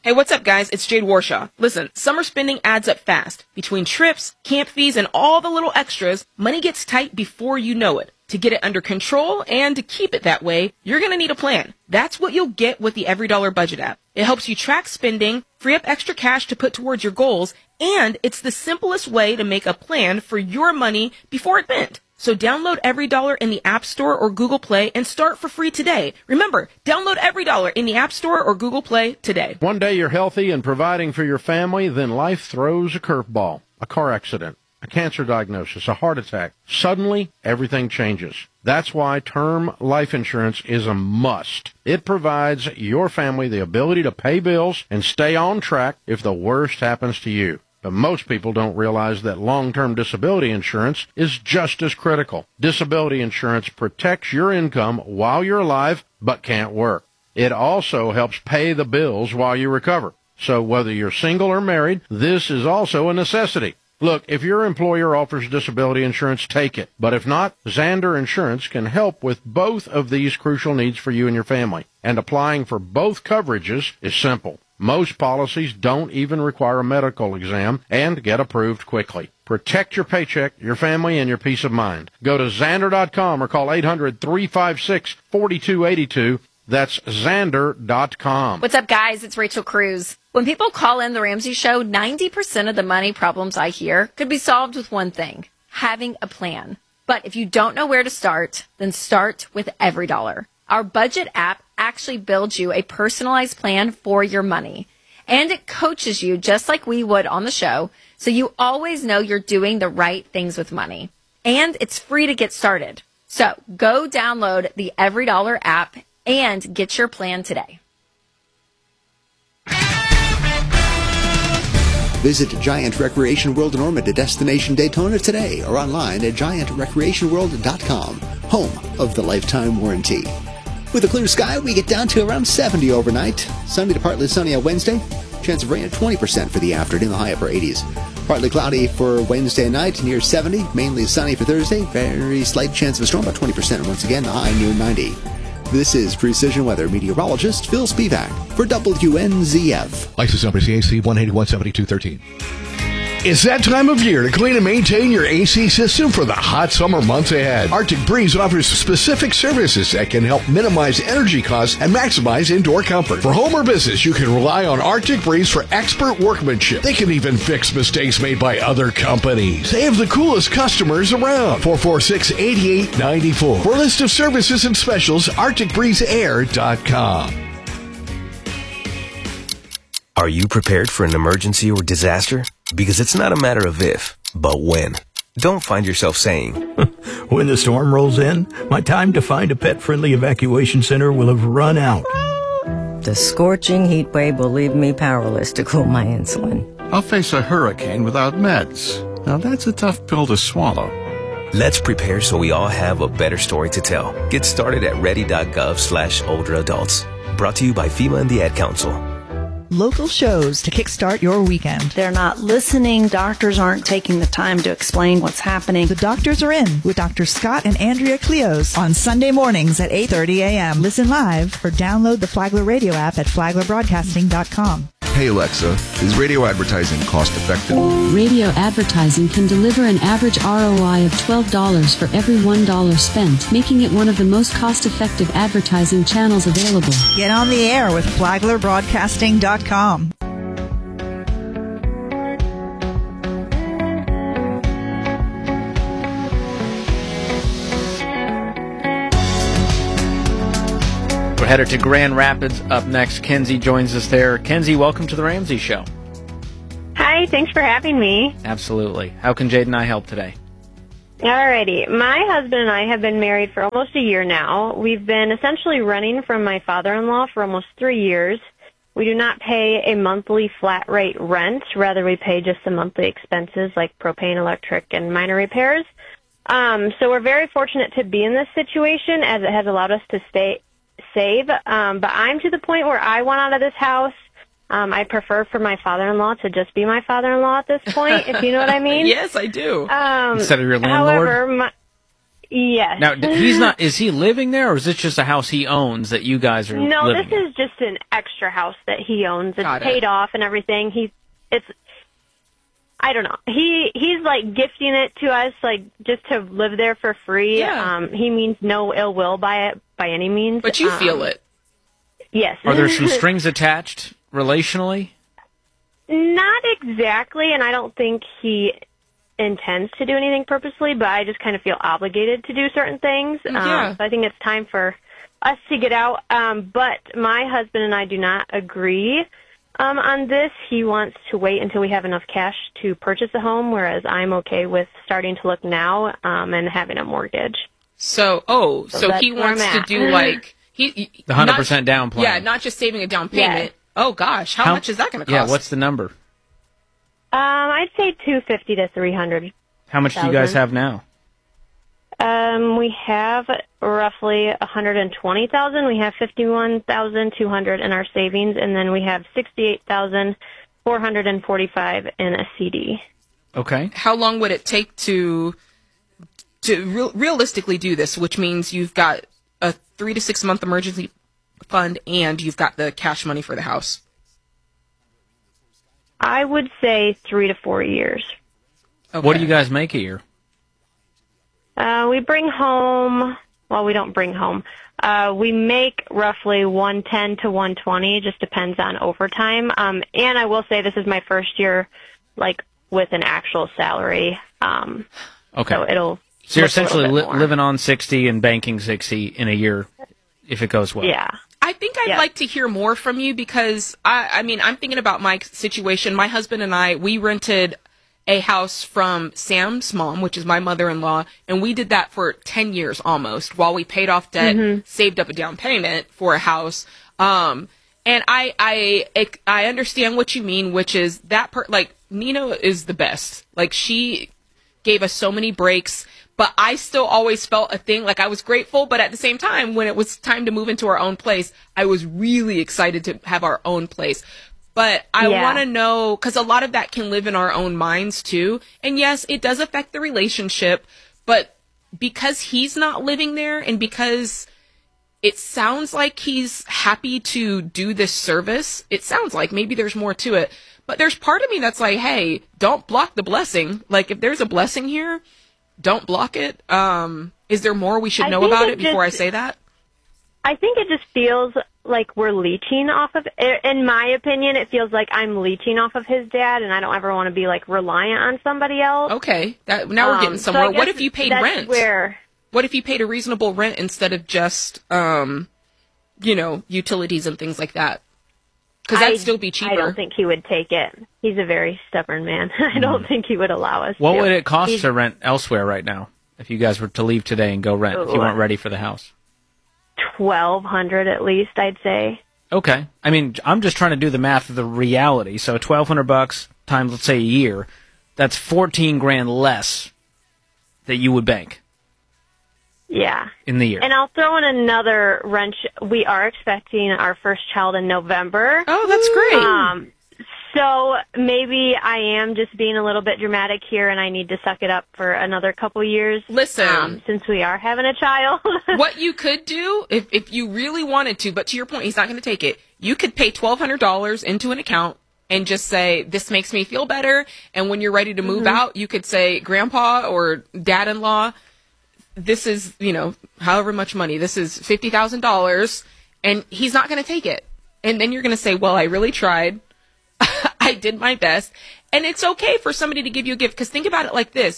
Hey, what's up, guys? It's Jade Warshaw. Listen, summer spending adds up fast. Between trips, camp fees, and all the little extras, money gets tight before you know it. To get it under control and to keep it that way, you're going to need a plan. That's what you'll get with the EveryDollar Budget app. It helps you track spending, free up extra cash to put towards your goals, and it's the simplest way to make a plan for your money before it bent. So download EveryDollar in the App Store or Google Play and start for free today. Remember, download EveryDollar in the App Store or Google Play today. One day you're healthy and providing for your family, then life throws a curveball, a car accident, a cancer diagnosis, a heart attack. Suddenly, everything changes. That's why term life insurance is a must. It provides your family the ability to pay bills and stay on track if the worst happens to you. But most people don't realize that long-term disability insurance is just as critical. Disability insurance protects your income while you're alive but can't work. It also helps pay the bills while you recover. So whether you're single or married, this is also a necessity. Look, if your employer offers disability insurance, take it. But if not, Zander Insurance can help with both of these crucial needs for you and your family. And applying for both coverages is simple. Most policies don't even require a medical exam and get approved quickly. Protect your paycheck, your family, and your peace of mind. Go to Zander.com or call 800-356-4282. That's Zander.com. What's up, guys? It's Rachel Cruz. When people call in The Ramsey Show, 90% of the money problems I hear could be solved with one thing, having a plan. But if you don't know where to start, then start with EveryDollar. Our budget app actually builds you a personalized plan for your money. And it coaches you just like we would on the show, so you always know you're doing the right things with money. And it's free to get started. So go download the EveryDollar app and get your plan today. Visit Giant Recreation World in Ormond to Destination Daytona today or online at giantrecreationworld.com, home of the lifetime warranty. With a clear sky, we get down to around 70 overnight. Sunny to partly sunny on Wednesday. Chance of rain at 20% for the afternoon, the high upper 80s. Partly cloudy for Wednesday night, near 70. Mainly sunny for Thursday. Very slight chance of a storm, about 20%. And once again, the high near 90. This is Precision Weather meteorologist Phil Spivak for WNZF. License number CAC 1817213. It's that time of year to clean and maintain your AC system for the hot summer months ahead. Arctic Breeze offers specific services that can help minimize energy costs and maximize indoor comfort. For home or business, you can rely on Arctic Breeze for expert workmanship. They can even fix mistakes made by other companies. They have the coolest customers around. 446-8894. For a list of services and specials, ArcticBreezeAir.com. Are you prepared for an emergency or disaster? Because it's not a matter of if, but when. Don't find yourself saying, when the storm rolls in, my time to find a pet-friendly evacuation center will have run out. The scorching heat wave will leave me powerless to cool my insulin. I'll face a hurricane without meds. Now that's a tough pill to swallow. Let's prepare so we all have a better story to tell. Get started at ready.gov/older adults. Brought to you by FEMA and the Ad Council. Local shows to kickstart your weekend. They're not listening. Doctors aren't taking the time to explain what's happening. The Doctors Are In with Dr. Scott and Andrea Cleos on Sunday mornings at 8:30 a.m. Listen live or download the Flagler radio app at flaglerbroadcasting.com. Hey Alexa, is radio advertising cost effective? Radio advertising can deliver an average ROI of $12 for every $1 spent, making it one of the most cost-effective advertising channels available. Get on the air with flaglerbroadcasting.com. We're headed to Grand Rapids. Up next, Kenzie joins us there. Kenzie, welcome to The Ramsey Show. Hi, thanks for having me. Absolutely. How can Jade and I help today? Alrighty. My husband and I have been married for almost a year now. We've been essentially running from my father-in-law for almost 3 years. We do not pay a monthly flat rate rent. Rather, we pay just the monthly expenses like propane, electric, and minor repairs. So we're very fortunate to be in this situation as it has allowed us to save. But I'm to the point where I want out of this house. I prefer for my father-in-law to just be my father-in-law at this point, if you know what I mean. Yes, I do. Instead of your landlord? However, Yes. Now, is he living there, or is this just a house he owns that you guys are No, living this in? is just an extra house that he owns. It's Got it. paid off and everything. I don't know. He's like gifting it to us, like just to live there for free. Yeah. He means no ill will by it by any means. But you feel it. Yes. Are there some strings attached relationally? Not exactly, and I don't think he intends to do anything purposely, but I just kind of feel obligated to do certain things. Yeah. So I think it's time for us to get out. But my husband and I do not agree on this. He wants to wait until we have enough cash to purchase a home, whereas I'm okay with starting to look now and having a mortgage. So that's he where wants I'm to at. do like The 100% down plan. Yeah, not just saving a down payment. Yeah. Oh gosh, how much is that going to cost? Yeah, what's the number? I'd say $250 to $300. How much do you guys have now? We have roughly $120,000. We have $51,200 in our savings, and then we have $68,445 in a CD. Okay. How long would it take to realistically do this? Which means you've got a 3 to 6 month emergency fund, and you've got the cash money for the house. I would say 3 to 4 years. Okay. What do you guys make a year? We bring home. Well, we don't bring home. We make roughly 110 to 120. Just depends on overtime. And I will say this is my first year, like with an actual salary. Okay. So you're essentially more. living on 60 and banking 60 in a year, if it goes well. Yeah. I think I'd like to hear more from you because, I mean, I'm thinking about my situation. My husband and I, we rented a house from Sam's mom, which is my mother-in-law, and we did that for 10 years almost while we paid off debt, saved up a down payment for a house. And I understand what you mean, which is that like Nina is the best. Like she gave us so many breaks. But I still always felt a thing, like I was grateful, but at the same time, when it was time to move into our own place, I was really excited to have our own place. But I want to know, because a lot of that can live in our own minds too. And yes, it does affect the relationship, but because he's not living there and because it sounds like he's happy to do this service, it sounds like maybe there's more to it. But there's part of me that's like, hey, don't block the blessing. Like if there's a blessing here, don't block it. Is there more we should know about it before I say that? I think it just feels like we're leeching off of it. In my opinion, it feels like I'm leeching off of his dad, and I don't ever want to be like reliant on somebody else. Okay, now we're getting somewhere. So what if you paid rent? What if you paid a reasonable rent instead of just, utilities and things like that? Because that'd still be cheaper. I don't think he would take it. He's a very stubborn man. I don't think he would allow us What to. would it cost to rent elsewhere right now if you guys were to leave today and go rent if you weren't ready for the house? $1,200 at least, I'd say. Okay. I mean, I'm just trying to do the math of the reality. So $1,200 times, let's say, a year, that's $14,000 less that you would bank. Yeah. In the year. And I'll throw in another wrench. We are expecting our first child in November. Oh, that's great. So maybe I am just being a little bit dramatic here, and I need to suck it up for another couple years. Listen. Since we are having a child. What you could do, if you really wanted to, but to your point, he's not going to take it, you could pay $1,200 into an account and just say, this makes me feel better. And when you're ready to move out, you could say, Grandpa or Dad-in-law, this is, however much money, this is $50,000, and he's not going to take it. And then you're going to say, well, I really tried. I did my best. And it's okay for somebody to give you a gift, because think about it like this.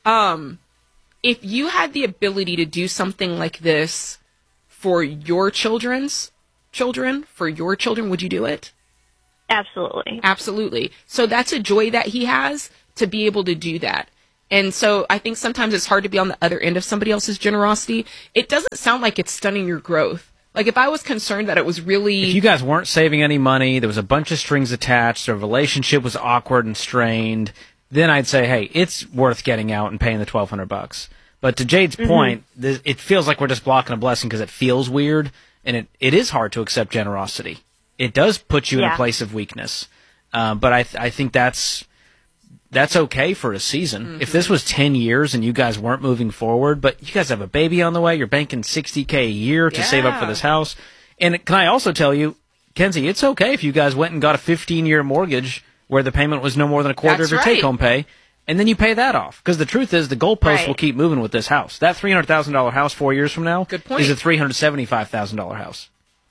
If you had the ability to do something like this for your children's children, would you do it? Absolutely. Absolutely. So that's a joy that he has to be able to do that. And so I think sometimes it's hard to be on the other end of somebody else's generosity. It doesn't sound like it's stunning your growth. Like if I was concerned that it was really... If you guys weren't saving any money, there was a bunch of strings attached, the relationship was awkward and strained, then I'd say, hey, it's worth getting out and paying the $1,200. But to Jade's point, it feels like we're just blocking a blessing because it feels weird, and it is hard to accept generosity. It does put you in a place of weakness. But I think that's that's okay for a season. If this was 10 years and you guys weren't moving forward, but you guys have a baby on the way, you're banking $60K a year to save up for this house. And can I also tell you, Kenzie, it's okay if you guys went and got a 15-year mortgage where the payment was no more than a quarter of your take-home pay, and then you pay that off. Because the truth is, the goalpost will keep moving with this house. That $300,000 house 4 years from now is a $375,000 house.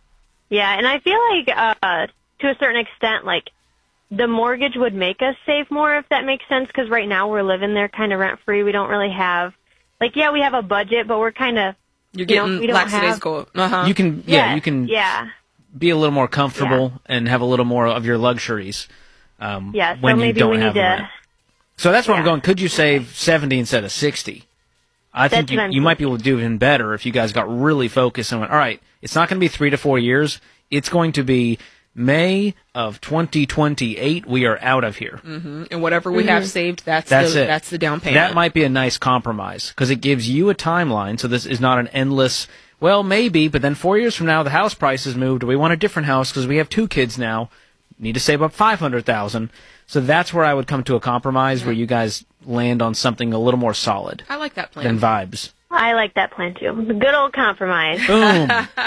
Yeah, and I feel like to a certain extent, like, the mortgage would make us save more, if that makes sense, because right now we're living there kind of rent-free. We don't really have, like, we have a budget, but we're kind of, You're getting we don't lackadaisical. You can, you can be a little more comfortable and have a little more of your luxuries when you don't have rent. So that's where I'm going. Could you save 70 instead of 60? I think you might be able to do even better if you guys got really focused and went, all right, it's not going to be 3 to 4 years. It's going to be May of 2028. We are out of here. And whatever we have saved, that's the down payment. That might be a nice compromise because it gives you a timeline. So this is not an endless, well, maybe, but then 4 years from now, the house price has moved. We want a different house because we have 2 kids now. Need to save up $500,000. So that's where I would come to a compromise where you guys land on something a little more solid. I like that plan. Than vibes. I like that plan, too. The good old compromise. Boom.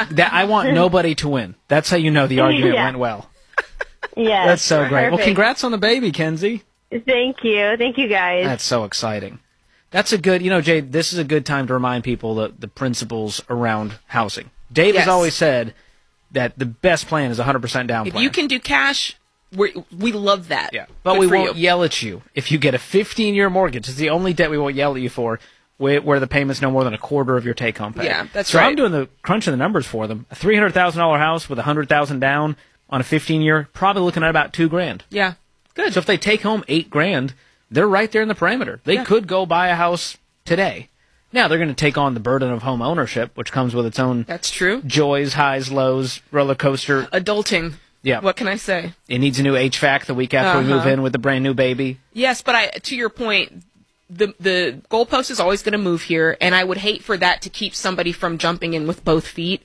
I want nobody to win. That's how you know the argument went well. Yeah. That's so great. Perfect. Well, congrats on the baby, Kenzie. Thank you. Thank you, guys. That's so exciting. That's a good, Jade, this is a good time to remind people the principles around housing. Dave has always said that the best plan is 100% down plan. If you can do cash, we love that. Yeah. But we won't yell at you if you get a 15-year mortgage. It's the only debt we won't yell at you for, where the payment's no more than a quarter of your take-home pay. Yeah, that's so right. So I'm doing the crunching the numbers for them. A $300,000 house with $100,000 down on a 15-year, probably looking at about $2,000. Yeah, good. So if they take home $8,000, they're right there in the parameter. They could go buy a house today. Now they're going to take on the burden of home ownership, which comes with its own joys, highs, lows, roller coaster. Adulting. Yeah. What can I say? It needs a new HVAC the week after we move in with the brand new baby. Yes, but to your point, the goalpost is always going to move here, and I would hate for that to keep somebody from jumping in with both feet.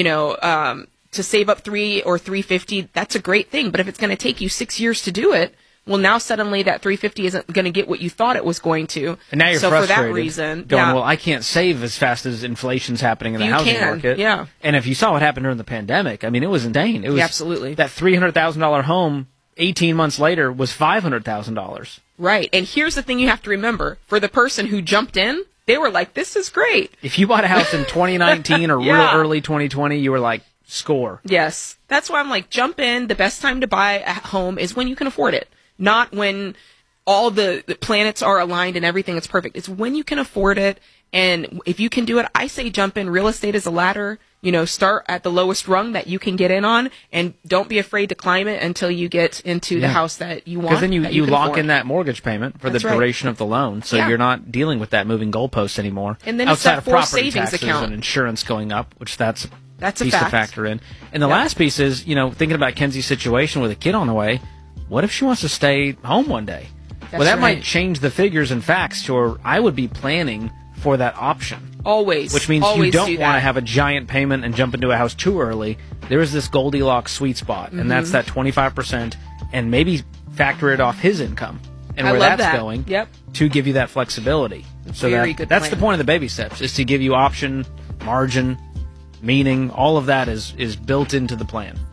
To save up $300 or $350, that's a great thing. But if it's going to take you 6 years to do it, well, now suddenly that $350 isn't going to get what you thought it was going to. And now you're frustrated. For that reason, going, well, I can't save as fast as inflation's happening in the housing market. Yeah. And if you saw what happened during the pandemic, I mean, it was insane. It was absolutely. That $300,000 home 18 months later was $500,000. Right. And here's the thing you have to remember. For the person who jumped in, they were like, this is great. If you bought a house in 2019 or real early 2020, you were like, score. Yes. That's why I'm like, jump in. The best time to buy a home is when you can afford it. Not when all the planets are aligned and everything is perfect. It's when you can afford it. And if you can do it, I say jump in. Real estate is a ladder. Start at the lowest rung that you can get in on, and don't be afraid to climb it until you get into the house that you want. Because then you lock in that mortgage payment for the duration of the loan, so you're not dealing with that moving goalpost anymore. And then outside it's of that property savings taxes account and insurance going up, which that's a piece fact. to factor in. And the last piece is, thinking about Kenzie's situation with a kid on the way. What if she wants to stay home one day? That might change the figures and facts to where I would be planning for that option. Always. Which means you don't want to have a giant payment and jump into a house too early. There is this Goldilocks sweet spot, and that's that 25%, and maybe factor it off his income and where that's going to give you that flexibility. So that's the point of the baby steps, is to give you option, margin, meaning, all of that is built into the plan.